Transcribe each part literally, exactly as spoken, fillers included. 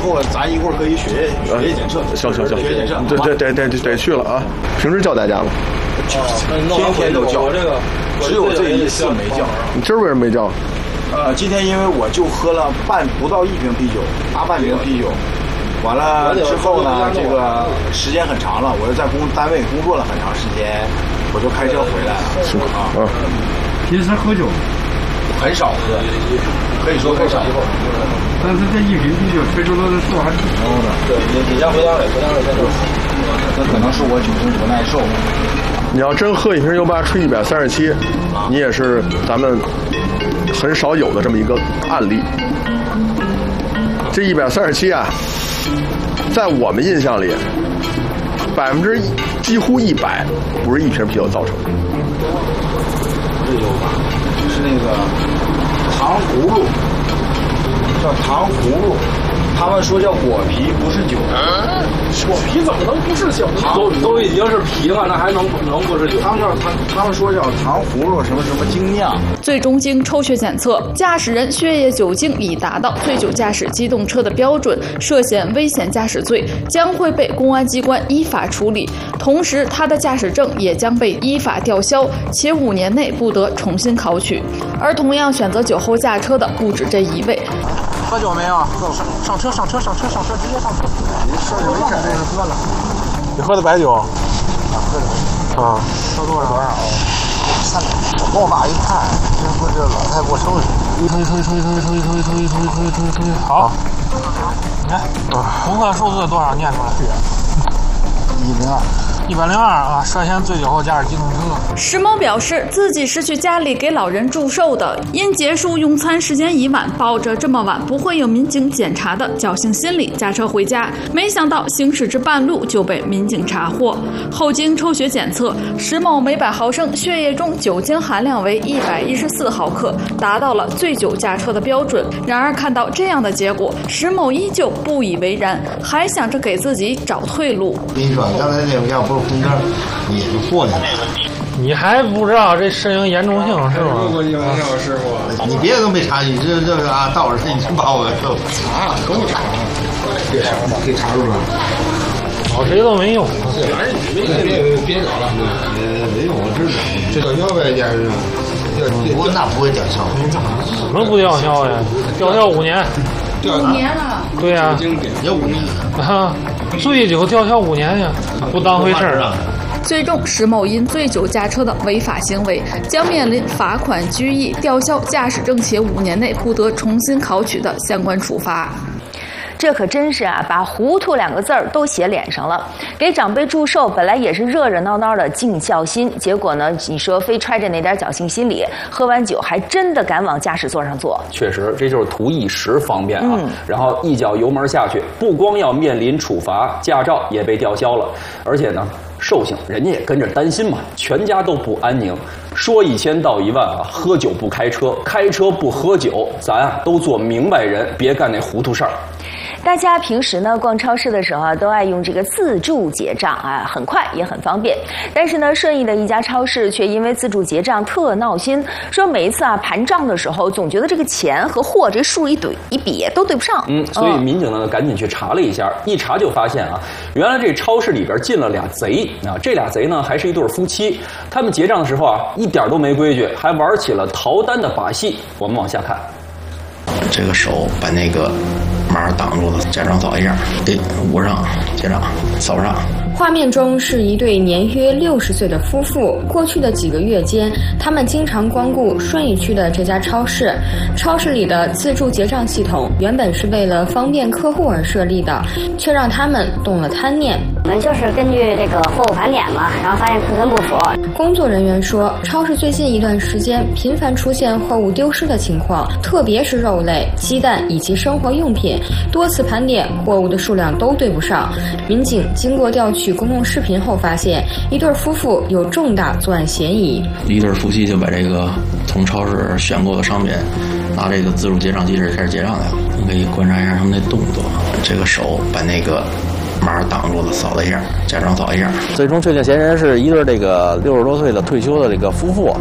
后咱一会儿可以血液血液检测。 行行行， 血液检测。 对对对对得去了啊！平时叫代驾吗？ 天天都叫，只有这一次没叫。 你今儿为什么没叫？ 呃，今天因为我就喝了半不到一瓶啤酒，大半瓶啤酒。完了之后呢，这个时间很长了，我又在工单位工作了很长时间，我就开车回来了。 是啊。啊平时喝酒很少喝，可以说很少喝。 但是这一瓶啤酒推出的数还挺高的。 对，你你家回家里，回家里再说。那可能是我酒精不耐受。 你要真喝一瓶优八吹一百三十七，你也是咱们很少有的这么一个案例。这一百三十七啊，在我们印象里，百分之一几乎一百不是一瓶啤酒造成的。 不是优八，是那个糖葫芦，叫糖葫芦。他们说叫果皮，不是酒。 啊、果皮怎么能不是酒？ 都都已经是皮了，那还能能不是酒？ 他们叫他他们说叫糖葫芦什么什么精酿。 最终经抽血检测，驾驶人血液酒精已达到醉酒驾驶机动车的标准，涉嫌危险驾驶罪，将会被公安机关依法处理。同时，他的驾驶证也将被依法吊销，且五年内不得重新考取。而同样选择酒后驾车的不止这一位。 喝酒没有？上上车，上车，上车，上车，直接上车。你喝酒没看这是喝了。 你喝的白酒？ 啊，喝的。 啊， 喝多少？多少？三两。我跟我爸一看，这不这老太太给我抽去。 抽一抽一抽一抽一抽一抽一抽一抽一抽一抽一抽一。好。你看，红色数字多少？念出来。 一零二。 一百零二啊！涉嫌醉酒后驾驶机动车。 石某表示，自己是去家里给老人祝寿的，因结束用餐时间已晚，抱着这么晚不会有民警检查的侥幸心理驾车回家，没想到行驶至半路就被民警查获。后经抽血检测，石某每百毫升血液中酒精含量为一百一十四毫克，达到了醉酒驾车的标准。然而看到这样的结果，石某依旧不以为然，还想着给自己找退路。 跟你说，刚才那个要不是红灯，你也就过去了。 你还不知道这事情严重性是吗？ 师傅，你别都没查，你这这啊，到这你就把我都查，够查，别查了，可以查出来。 找谁都没用。 反正你们别别找了，呃，没用，我知道。这吊销呗，家人。我那不会吊销。 怎么不吊销呀？吊销五年。 五年了。 对呀、啊， 也五年啊，醉酒吊销五年呀，不当回事儿啊。 最终，石某因醉酒驾车的违法行为，将面临罚款、拘役、吊销驾驶证，且五年内不得重新考取的相关处罚。 这可真是啊，把糊涂两个字儿都写脸上了。给长辈祝寿本来也是热热闹闹的尽孝心，结果呢，你说非揣着那点侥幸心理，喝完酒还真的敢往驾驶座上坐。 确实，这就是图一时方便啊。 嗯、 然后一脚油门下去，不光要面临处罚，驾照也被吊销了，而且呢，寿星人家也跟着担心嘛，全家都不安宁。说一千道一万啊，喝酒不开车，开车不喝酒，咱啊都做明白人，别干那糊涂事儿。 大家平时呢逛超市的时候啊，都爱用这个自助结账啊，很快也很方便。但是呢，顺义的一家超市却因为自助结账特闹心，说每一次啊盘账的时候，总觉得这个钱和货这数一对一比都对不上。 嗯，所以民警呢赶紧去查了一下，一查就发现啊，原来这超市里边进了俩贼啊，这俩贼呢还是一对夫妻，他们结账的时候啊一点都没规矩，还玩起了逃单的把戏。我们往下看， 这个手把那个码挡住了，假装扫一下，对，捂上结账，扫上。 画面中是一对年约六十岁的夫妇。过去的几个月间，他们经常光顾顺义区的这家超市。超市里的自助结账系统原本是为了方便客户而设立的，却让他们动了贪念。 我们就是根据这个货物盘点嘛，然后发现库存不符。 工作人员说，超市最近一段时间频繁出现货物丢失的情况，特别是肉类、鸡蛋以及生活用品，多次盘点货物的数量都对不上。民警经过调取公共视频后发现，一对夫妇有重大作案嫌疑。 一对夫妻就把这个从超市选购的商品拿这个自助结账机制开始结账来了。你可以观察一下他们的动作，这个手把那个码挡住了，扫了一下，假装扫一下。 最终确定嫌疑人是一对这个六十多岁的退休的这个夫妇。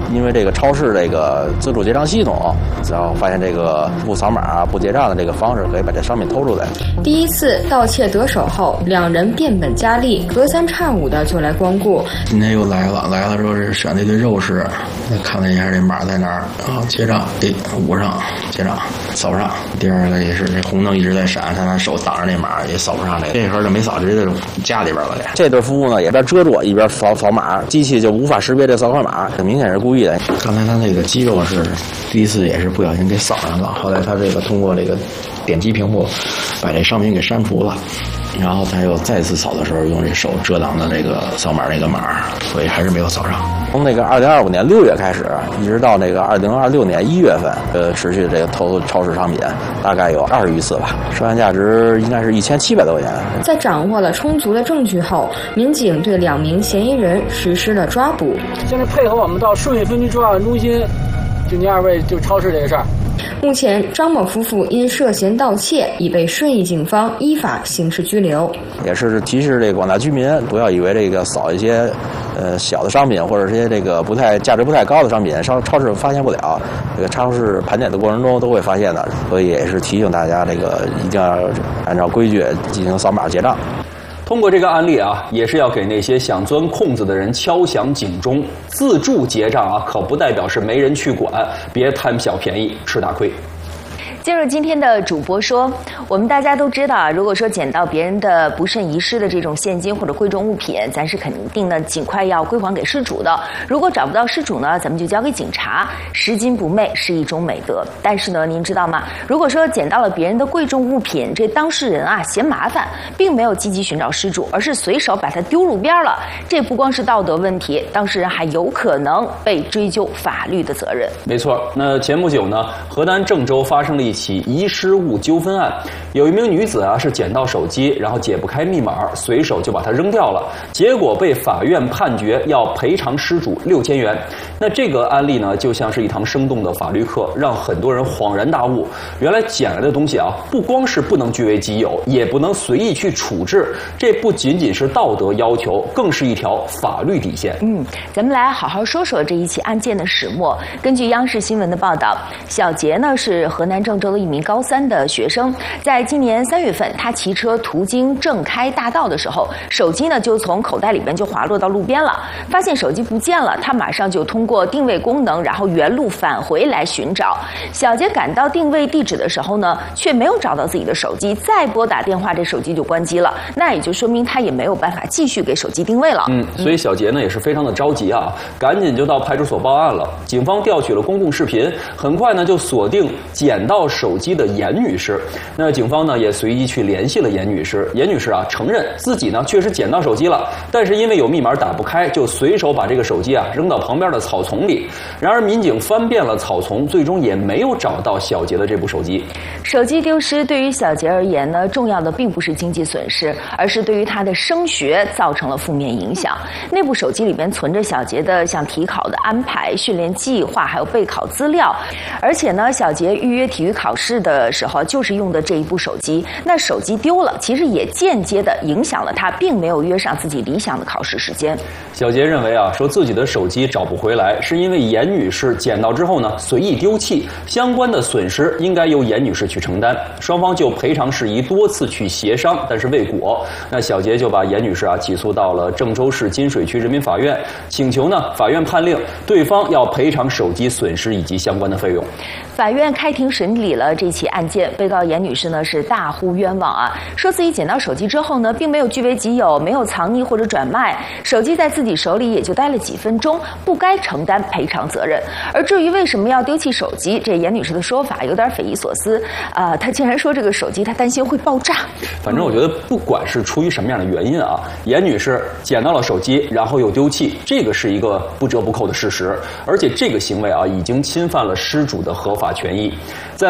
因为这个超市这个自助结账系统，只要发现这个不扫码不结账的这个方式，可以把这商品偷出来。 第一次盗窃得手后，两人变本加厉，隔三差五的就来光顾。 今天又来了，来了之后是选那堆肉食，看了一下这码在哪儿，然后结账，哎，捂上结账，扫不上。第二个也是这红灯一直在闪，他拿手挡着那码也扫不上这个，这盒就没扫，直接就家里边了。这对服务呢，一边遮住一边扫扫码，机器就无法识别这扫码码，这明显是故意的。刚才他那个肌肉是第一次也是不小心给扫上了，后来他这个通过这个点击屏幕把这商品给删除了。然后他又再次扫的时候，用这手遮挡的这个扫码这个码，所以还是没有扫上。从那个二零二五年六月开始，一直到那个二零二六年一月份，呃，持续这个偷超市商品，大概有二十余次吧，涉案价值应该是一千七百多块钱。 在掌握了充足的证据后，民警对两名嫌疑人实施了抓捕。 现在配合我们到顺义分局专案中心，就您二位就超市这个事儿。 目前，张某夫妇因涉嫌盗窃已被顺义警方依法刑事拘留。 也是提示这个广大居民，不要以为这个扫一些呃小的商品或者这些这个不太价值不太高的商品，超超市发现不了，这个超市盘点的过程中都会发现的。所以也是提醒大家，这个一定要按照规矩进行扫码结账。 通过这个案例啊，也是要给那些想钻空子的人敲响警钟。自助结账啊，可不代表是没人去管，别贪小便宜吃大亏。 进入今天的主播说，我们大家都知道啊，如果说捡到别人的不慎遗失的这种现金或者贵重物品，咱是肯定呢尽快要归还给失主的。如果找不到失主呢，咱们就交给警察。拾金不昧是一种美德。但是呢，您知道吗？如果说捡到了别人的贵重物品，这当事人啊嫌麻烦，并没有积极寻找失主，而是随手把它丢路边了，这不光是道德问题，当事人还有可能被追究法律的责任。 没错，那前不久呢，河南郑州发生了一起遗失物纠纷案，有一名女子啊是捡到手机，然后解不开密码，随手就把它扔掉了，结果被法院判决要赔偿失主六千元。那这个案例呢，就像是一堂生动的法律课，让很多人恍然大悟，原来捡来的东西啊，不光是不能据为己有，也不能随意去处置，这不仅仅是道德要求，更是一条法律底线。 嗯，咱们来好好说说这一起案件的始末。根据央视新闻的报道，小杰呢是河南郑州的一名高三的学生，在今年三月份，他骑车途经正开大道的时候，手机呢就从口袋里边就滑落到路边了。发现手机不见了，他马上就通过定位功能，然后原路返回来寻找。小杰赶到定位地址的时候呢，却没有找到自己的手机，再拨打电话，这手机就关机了。那也就说明他也没有办法继续给手机定位了。 嗯，所以小杰呢也是非常的着急啊，赶紧就到派出所报案了。警方调取了公共视频，很快呢就锁定捡到手机的严女士。那警方呢也随即去联系了严女士。严女士啊承认自己呢确实捡到手机了，但是因为有密码打不开，就随手把这个手机啊扔到旁边的草丛里。然而民警翻遍了草丛，最终也没有找到小杰的这部手机。 手机丢失对于小杰而言呢，重要的并不是经济损失，而是对于他的升学造成了负面影响。那部手机里边存着小杰的像体考的安排、训练计划，还有备考资料。而且呢，小杰预约体育考试的时候就是用的这一部手机。那手机丢了，其实也间接的影响了他，并没有约上自己理想的考试时间。 小杰认为啊，说自己的手机找不回来，是因为严女士捡到之后呢随意丢弃，相关的损失应该由严女士去承担。双方就赔偿事宜多次去协商，但是未果。那小杰就把严女士啊起诉到了郑州市金水区人民法院，请求呢法院判令对方要赔偿手机损失以及相关的费用。 法院开庭审理了这起案件，被告严女士呢是大呼冤枉啊，说自己捡到手机之后呢，并没有据为己有，没有藏匿或者转卖，手机在自己手里也就待了几分钟，不该承担赔偿责任。而至于为什么要丢弃手机，这严女士的说法有点匪夷所思啊、呃，她竟然说这个手机她担心会爆炸。 反正我觉得不管是出于什么样的原因啊，严女士捡到了手机，然后又丢弃，这个是一个不折不扣的事实，而且这个行为啊已经侵犯了失主的合法权益。在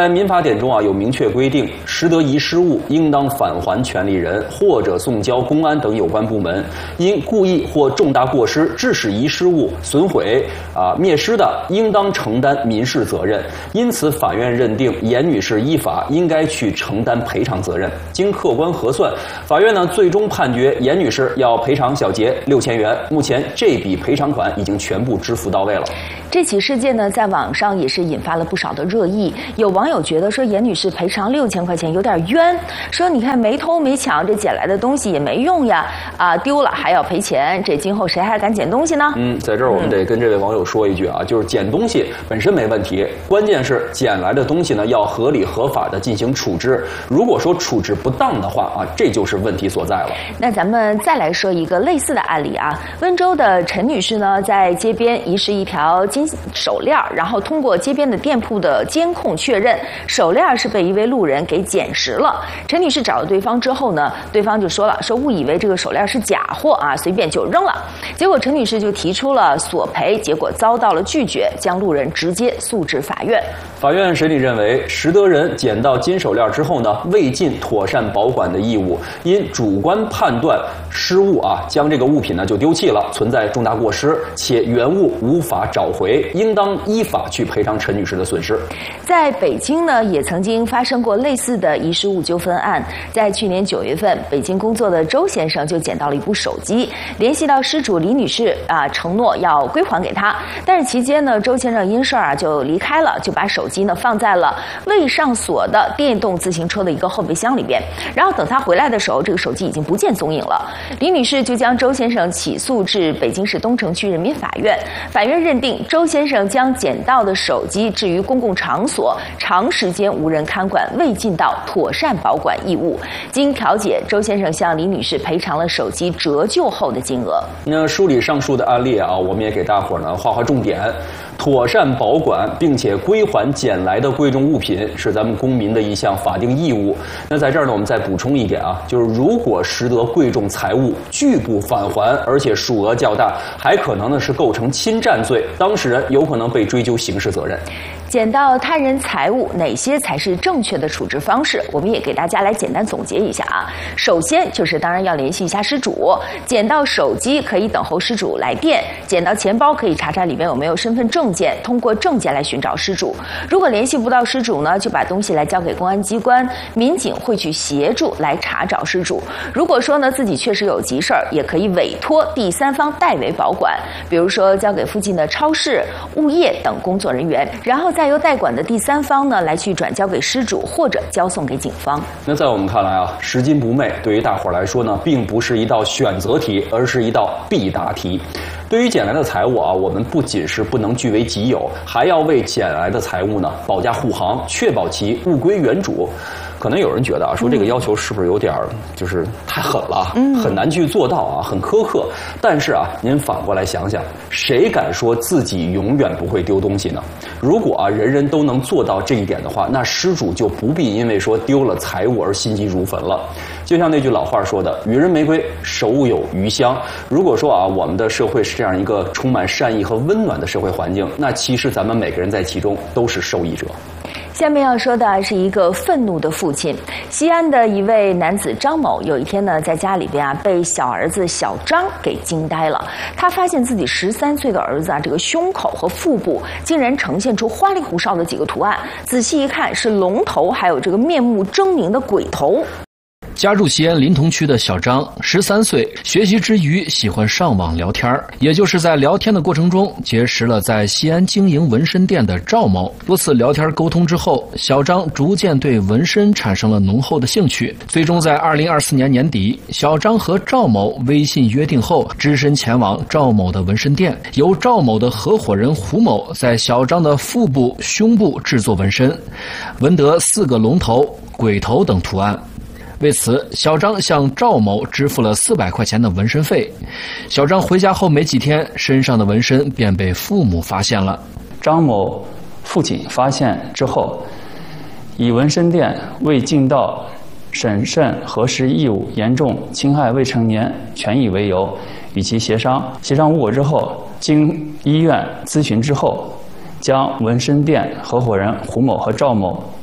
在民法典中啊，有明确规定，拾得遗失物，应当返还权利人，或者送交公安等有关部门。因故意或重大过失致使遗失物损毁啊灭失的，应当承担民事责任。因此，法院认定严女士依法应该去承担赔偿责任。经客观核算，法院呢最终判决严女士要赔偿小杰六千元。目前这笔赔偿款已经全部支付到位了。 这起事件呢，在网上也是引发了不少的热议。有网友觉得说，严女士赔偿六千块钱有点冤，说你看没偷没抢，这捡来的东西也没用呀，啊丢了还要赔钱，这今后谁还敢捡东西呢？ 嗯，在这儿我们得跟这位网友说一句啊，嗯、就是捡东西本身没问题，关键是捡来的东西呢要合理合法的进行处置。如果说处置不当的话啊，这就是问题所在了。 那咱们再来说一个类似的案例啊，温州的陈女士呢，在街边遗失一条金手链，然后通过街边的店铺的监控确认，手链是被一位路人给捡拾了。陈女士找了对方之后呢，对方就说了，说误以为这个手链是假货啊，随便就扔了。结果陈女士就提出了索赔，结果遭到了拒绝，将路人直接诉至法院。 法院审理认为，拾得人捡到金手链之后呢，未尽妥善保管的义务，因主观判断失误啊，将这个物品呢就丢弃了，存在重大过失，且原物无法找回，应当依法去赔偿陈女士的损失。 在北京呢，也曾经发生过类似的遗失物纠纷案。在去年九月份，北京工作的周先生就捡到了一部手机，联系到失主李女士啊，承诺要归还给他。但是期间呢，周先生因事啊就离开了，就把手机呢放在了未上锁的电动自行车的一个后备箱里边。然后等他回来的时候，这个手机已经不见踪影了。李女士就将周先生起诉至北京市东城区人民法院。法院认定周先生将捡到的手机置于公共场所，长时间无人看管，未尽到妥善保管义务。经调解，周先生向李女士赔偿了手机折旧后的金额。 那梳理上述的案例啊，我们也给大伙儿呢画画重点。妥善保管并且归还捡来的贵重物品是咱们公民的一项法定义务。那在这儿呢，我们再补充一点啊，就是如果拾得贵重财物拒不返还，而且数额较大，还可能呢是构成侵占罪，当事人有可能被追究刑事责任。 捡到他人财物，哪些才是正确的处置方式？我们也给大家来简单总结一下啊。首先就是当然要联系一下失主，捡到手机可以等候失主来电，捡到钱包可以查查里面有没有身份证件，通过证件来寻找失主。如果联系不到失主呢，就把东西来交给公安机关，民警会去协助来查找失主。如果说呢自己确实有急事儿，也可以委托第三方代为保管，比如说交给附近的超市、物业等工作人员，然后再由代管的第三方呢来去转交给失主或者交送给警方。 那在我们看来啊，拾金不昧对于大伙儿来说呢，并不是一道选择题，而是一道必答题。对于捡来的财物啊，我们不仅是不能据为己有，还要为捡来的财物呢保驾护航，确保其物归原主。可能有人觉得啊，说这个要求是不是有点就是太狠了，嗯，很难去做到啊，很苛刻。但是啊，您反过来想想，谁敢说自己永远不会丢东西呢？如果啊人人都能做到这一点的话，那失主就不必因为说丢了财物而心急如焚了。就像那句老话说的，予人玫瑰，手有余香。如果说啊，我们的社会是这样一个充满善意和温暖的社会环境，那其实咱们每个人在其中都是受益者。 下面要说的是一个愤怒的父亲。西安的一位男子张某，有一天呢，在家里边啊，被小儿子小张给惊呆了。他发现自己十三岁的儿子啊，这个胸口和腹部竟然呈现出花里胡哨的几个图案，仔细一看是龙头，还有这个面目狰狞的鬼头。 家住西安临潼区的小张，十三岁，学习之余喜欢上网聊天，也就是在聊天的过程中结识了在西安经营纹身店的赵某。多次聊天沟通之后，小张逐渐对纹身产生了浓厚的兴趣。最终在二零二四年年底，小张和赵某微信约定后，只身前往赵某的纹身店，由赵某的合伙人胡某在小张的腹部、胸部制作纹身，纹得四个龙头、鬼头等图案。为此，小张向赵某支付了四百块钱的纹身费。小张回家后没几天，身上的纹身便被父母发现了。 张某父亲发现之后，以纹身店未尽到审慎核实义务，严重侵害未成年权益为由，与其协商。协商无果之后，经医院咨询之后，将纹身店合伙人胡某和赵某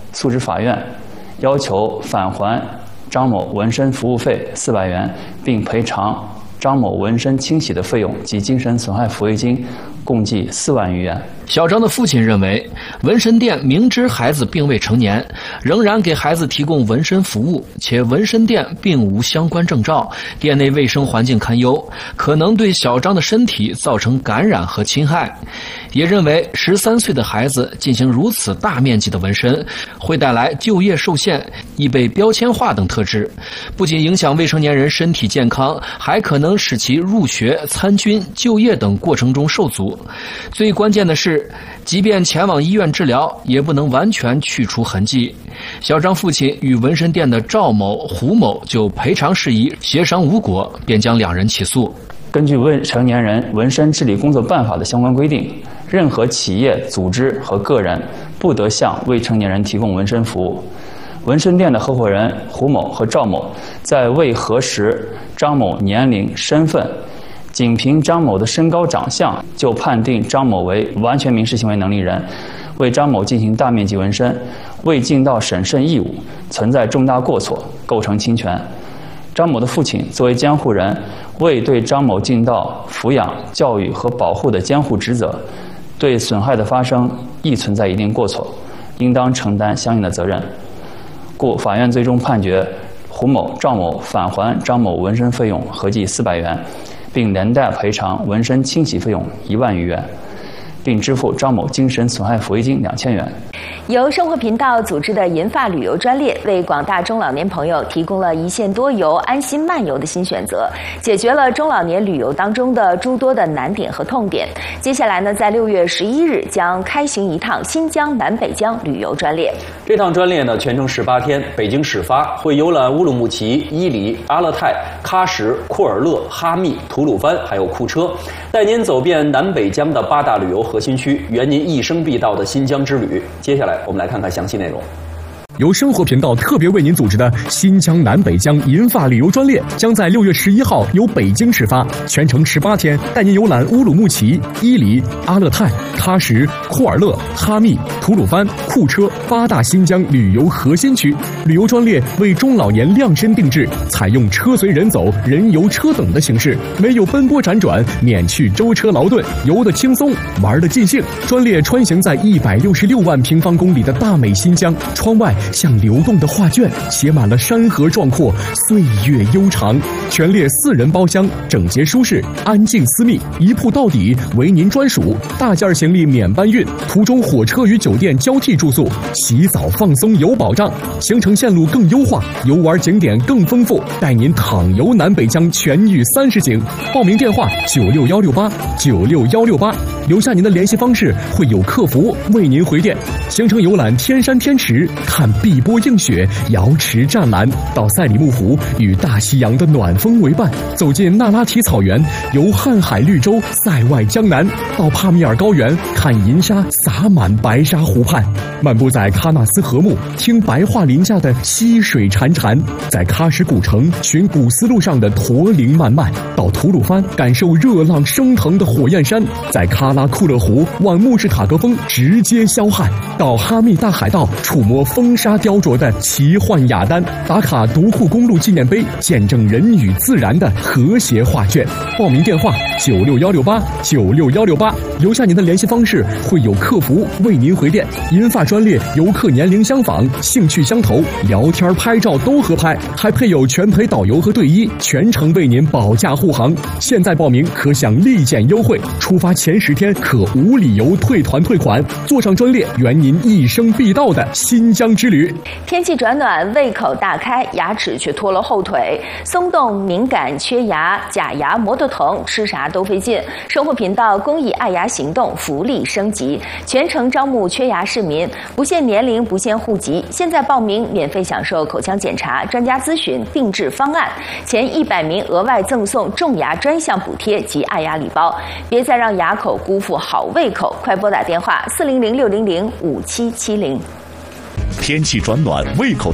诉至法院，要求返还张某纹身服务费四百元，并赔偿张某纹身清洗的费用及精神损害抚慰金，共计四万余元。 小张的父亲认为，纹身店明知孩子并未成年，仍然给孩子提供纹身服务，且纹身店并无相关证照，店内卫生环境堪忧，可能对小张的身体造成感染和侵害。也认为十三岁的孩子进行如此大面积的纹身，会带来就业受限、易被标签化等特质，不仅影响未成年人身体健康，还可能使其入学、参军、就业等过程中受阻。最关键的是，即便前往医院治疗，也不能完全去除痕迹。小张父亲与纹身店的赵某、胡某就赔偿事宜协商无果，便将两人起诉。 根据《未成年人纹身治理工作办法》的相关规定，任何企业、组织和个人不得向未成年人提供纹身服务。纹身店的合伙人胡某和赵某在未核实张某年龄、身份，仅凭张某的身高长相就判定张某为完全民事行为能力人，为张某进行大面积纹身，未尽到审慎义务，存在重大过错，构成侵权。张某的父亲作为监护人，未对张某尽到抚养、教育和保护的监护职责，对损害的发生亦存在一定过错，应当承担相应的责任。故法院最终判决胡某、赵某返还张某纹身费用合计四百元，并连带赔偿纹身清洗费用一万余元，并支付张某精神损害抚慰金两千元。 由生活频道组织的银发旅游专列，为广大中老年朋友提供了一线多游、安心漫游的新选择，解决了中老年旅游当中的诸多的难点和痛点。接下来呢，在六月十一日将开行一趟新疆南北疆旅游专列。 这趟专列呢，全程十八天，北京始发，会游览乌鲁木齐、伊犁、阿勒泰、喀什、库尔勒、哈密、吐鲁番，还有库车，带您走遍南北疆的八大旅游核心区，圆您一生必到的新疆之旅。接下来我们来看看详细内容。 由生活频道特别为您组织的新疆南北疆银发旅游专列，将在六月十一号由北京始发，全程十八天，带您游览乌鲁木齐、伊犁、阿勒泰、喀什、库尔勒、哈密、吐鲁番、库车八大新疆旅游核心区。旅游专列为中老年量身定制，采用车随人走、人游车等的形式，没有奔波辗转，免去舟车劳顿，游得轻松，玩得尽兴。专列穿行在一百六十六万平方公里的大美新疆，窗外像流动的画卷，写满了山河壮阔，岁月悠长。全列四人包厢，整洁舒适，安静私密，一铺到底，为您专属。大件行李免搬运，途中火车与酒店交替住宿，洗澡放松有保障。行程线路更优化，游玩景点更丰富，带您淌游南北疆全域三十行。报名电话九六幺六八九六幺六八，留下您的联系方式，会有客服为您回电。行程游览天山天池，看碧波映雪，瑶池湛蓝，到赛里木湖，与大西洋的暖风为伴，走进那拉提草原，游瀚海绿洲，塞外江南，到帕米尔高原，看银沙洒满白沙湖畔，漫步在喀纳斯河木，听白桦林下的溪水潺潺，在喀什古城寻古丝路上的驼铃漫漫，到吐鲁番感受热浪升腾的火焰山，在喀拉库勒湖望穆士塔格峰直接霄汉，到哈密大海道触摸风沙雕琢的奇幻雅丹，打卡独库公路纪念碑，见证人与自然的和谐画卷。报名电话九六幺六八九六幺六八，留下您的联系方式，会有客服为您回电。银发专列游客年龄相仿，兴趣相投，聊天拍照都合拍，还配有全陪导游和队医，全程为您保驾护航。现在报名可享立减优惠，出发前十天可无理由退团退款，坐上专列圆您一生必到的新疆之旅。 天气转暖，胃口大开，牙齿却拖了后腿，松动、敏感、缺牙、假牙磨得疼，吃啥都费劲。生活频道公益爱牙行动福利升级，全程招募缺牙市民，不限年龄，不限户籍。现在报名免费享受口腔检查、专家咨询、定制方案，前一百名额外赠送种牙专项补贴及爱牙礼包。别再让牙口辜负好胃口，快拨打电话四零零六零零五七七零。 天气转暖，胃口